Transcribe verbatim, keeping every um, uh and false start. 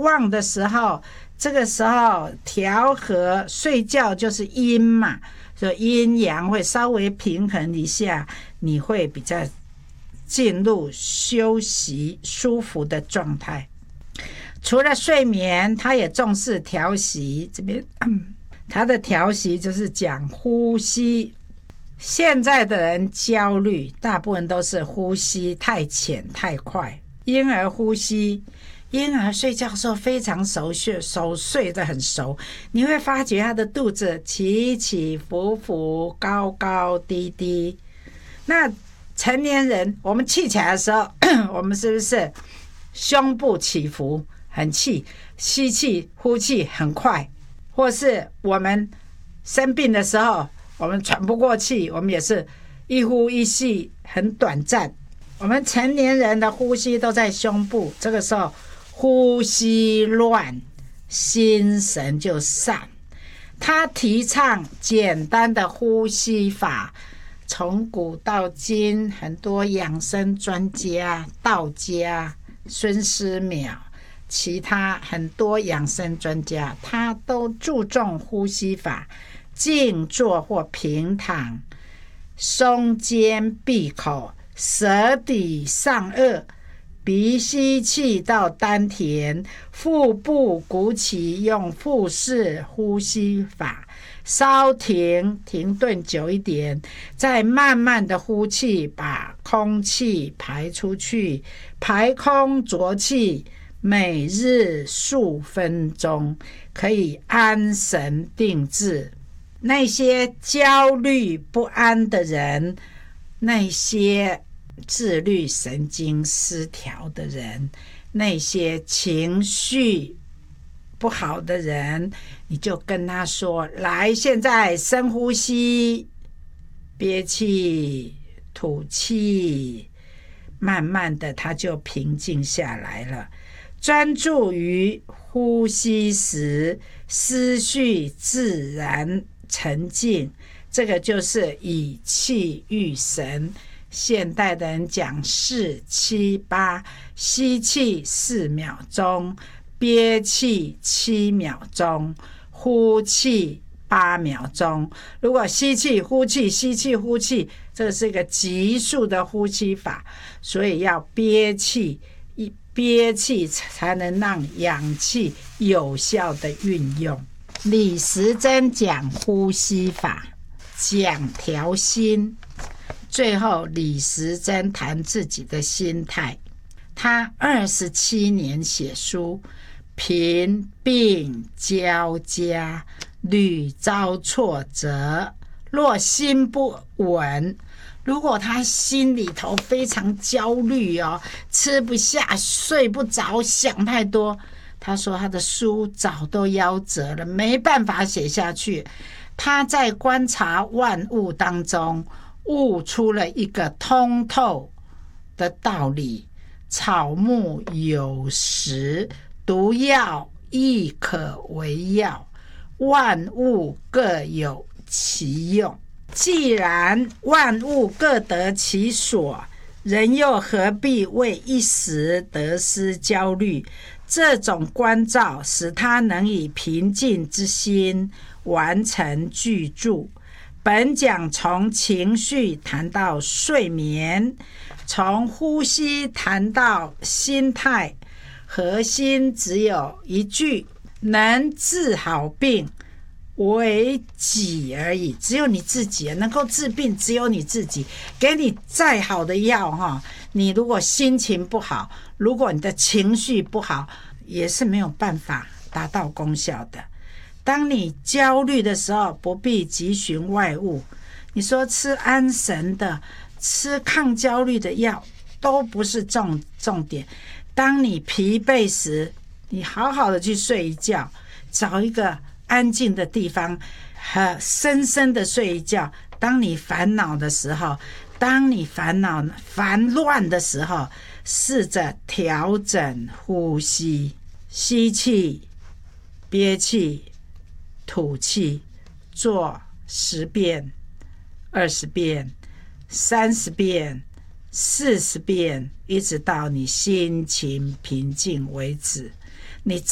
旺的时候，这个时候调和睡觉就是阴嘛，所以阴阳会稍微平衡一下，你会比较进入休息舒服的状态。除了睡眠，他也重视调息，这边他的调息就是讲呼吸。现在的人焦虑，大部分都是呼吸太浅太快。婴儿呼吸，婴儿睡觉的时候非常熟睡，熟睡得很熟，你会发觉他的肚子起起伏伏，高高低低。那成年人，我们气起来的时候，我们是不是胸部起伏很气，吸气呼气很快？或是我们生病的时候，我们喘不过气，我们也是一呼一吸很短暂。我们成年人的呼吸都在胸部，这个时候呼吸乱，心神就散。他提倡简单的呼吸法，从古到今，很多养生专家、道家、孙思邈，其他很多养生专家，他都注重呼吸法，静坐或平躺，松肩闭口，舌底上颚，鼻吸气到丹田，腹部鼓起，用腹式呼吸法，稍停，停顿久一点，再慢慢的呼气，把空气排出去，排空浊气，每日数分钟，可以安神定志。那些焦虑不安的人，那些自律神经失调的人，那些情绪不好的人，你就跟他说，来，现在深呼吸，憋气吐气，慢慢的他就平静下来了。专注于呼吸时，思绪自然沉静，这个就是以气御神。现代的人讲四七八，吸气四秒钟，憋气七秒钟，呼气八秒钟。如果吸气呼气吸气呼气，这是一个急速的呼吸法，所以要憋气，憋气才能让氧气有效的运用。李时珍讲呼吸法，讲调心。最后李时珍谈自己的心态，他二十七年写书，贫病交加，屡遭挫折，若心不稳，如果他心里头非常焦虑哦，吃不下睡不着，想太多，他说他的书早都夭折了，没办法写下去。他在观察万物当中悟出了一个通透的道理，草木有时，毒药亦可为药，万物各有其用。既然万物各得其所，人又何必为一时得失焦虑？这种关照使他能以平静之心完成巨著。本讲从情绪谈到睡眠，从呼吸谈到心态，核心只有一句：能治好病为己而已。只有你自己能够治病，只有你自己。给你再好的药，你如果心情不好，如果你的情绪不好，也是没有办法达到功效的。当你焦虑的时候，不必急寻外物。你说吃安神的，吃抗焦虑的药都不是重重点。当你疲惫时，你好好的去睡一觉，找一个安静的地方，和深深的睡一觉。当你烦恼的时候，当你烦恼烦乱的时候，试着调整呼吸，吸气，憋气，吐气，做十遍、二十遍、三十遍、四十遍，一直到你心情平静为止。你